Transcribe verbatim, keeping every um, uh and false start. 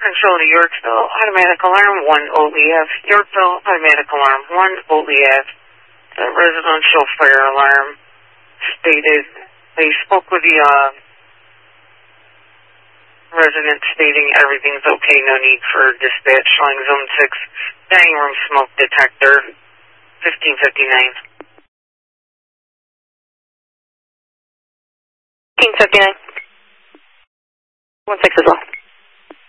control to Yorkville, automatic alarm, one O E F. Yorkville, automatic alarm, one O E F. The residential fire alarm stated, they spoke with the uh, resident stating everything's okay, no need for dispatch, showing zone six, dining room smoke detector, fifteen fifty-nine. fifteen fifty-nine. one six as well.